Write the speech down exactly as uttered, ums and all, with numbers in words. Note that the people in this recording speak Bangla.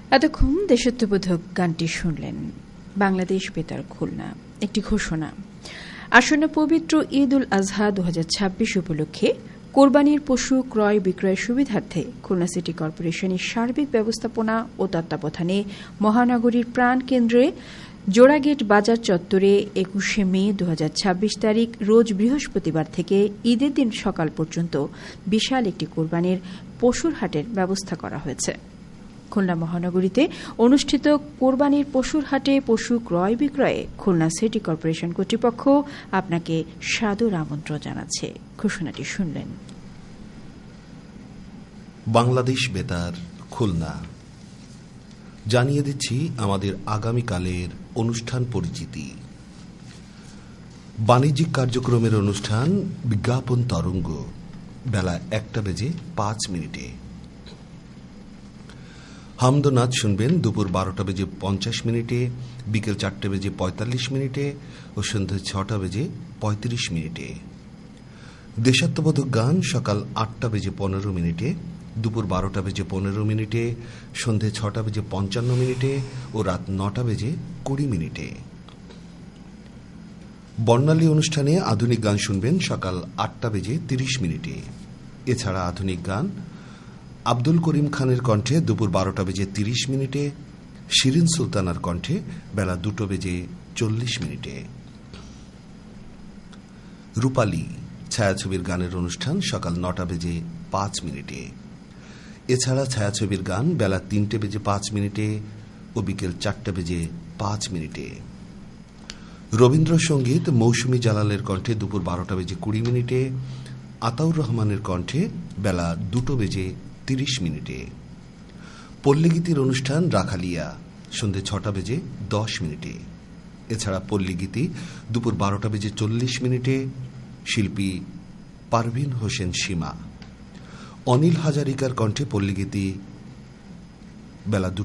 এতক্ষণ দেশাত্মবোধক গানটি শুনলেন। বাংলাদেশ বেতার খুলনা। একটি ঘোষণা, আসন্ন পবিত্র ঈদ উল আজহা দু হাজার ছাব্বিশ উপলক্ষে কোরবানির পশু ক্রয় বিক্রয়ের সুবিধার্থে খুলনা সিটি কর্পোরেশনের সার্বিক ব্যবস্থাপনা ও তত্ত্বাবধানে মহানগরীর প্রাণকেন্দ্রে জোড়াগেট বাজার চত্বরে একুশে মে দু হাজার ছাব্বিশ তারিখ রোজ বৃহস্পতিবার থেকে ঈদের দিন সকাল পর্যন্ত বিশাল একটি কোরবানির পশুর হাটের ব্যবস্থা করা হয়েছে। খুলনা মহানগরীতে অনুষ্ঠিত কোরবানির পশুর হাটে পশু ক্রয় বিক্রয়ে খুলনা সিটি কর্পোরেশন কর্তৃপক্ষ আপনাকে সাদর আমন্ত্রণ জানাচ্ছে। ঘোষণাটি শুনলেন। বাংলাদেশ বেতার খুলনা জানিয়ে দিচ্ছি আমাদের আগামীকালের অনুষ্ঠান পরিচিতি। বাণিজ্যিক কার্যক্রমের অনুষ্ঠান বিজ্ঞাপন তরঙ্গ বেলা একটা বেজে পাঁচ মিনিটে। হামদনাথ শুনবেন দুপুর বারোটা বেজে পঞ্চাশ মিনিটে, বিকেল চারটে বেজে পঁয়তাল্লিশ মিনিটে ও সন্ধ্যে ছটা বেজে পঁয়ত্রিশ মিনিটে। দেশাত্মবোধক গান সকাল আটটা বেজে পনেরো মিনিটে, দুপুর বারোটা বেজে পনেরো মিনিটে, সন্ধ্যে ছটা বেজে পঞ্চান্ন মিনিটে ও রাত নটা বেজে কুড়ি মিনিটে। বর্ণালী অনুষ্ঠানে আধুনিক গান শুনবেন সকাল আটটা বেজে তিরিশ মিনিটে। এছাড়া আধুনিক গান আব্দুল করিম খানের কণ্ঠে দুপুর বারোটা বেজে তিরিশ মিনিটে, শিরিন সুলতানার কণ্ঠে বেলা দুটো বেজে চল্লিশ মিনিটে। রূপালী ছায়াছবির গানের অনুষ্ঠান সকাল নটা বেজে পাঁচ মিনিটে। এছাড়া ছায়াছবির গান বেলা তিনটে বেজে পাঁচ মিনিটে ও বিকেল চারটে বেজে পাঁচ মিনিটে। রবীন্দ্রসঙ্গীত মৌসুমী জালালের কণ্ঠে দুপুর বারোটা বেজে কুড়ি মিনিটে, আতাউর রহমানের কণ্ঠে বেলা দুটো বেজে তিরিশ মিনিটে। পল্লীগীতির অনুষ্ঠান রাখালিয়া সন্ধ্যে ছটা বেজে দশ মিনিটে। এছাড়া পল্লীগীতি দুপুর বারোটা বেজে চল্লিশ মিনিটে। শিল্পী পারভিন হোসেন সীমা। অনিল হাজারিকার কণ্ঠে পল্লীগীতি বেলা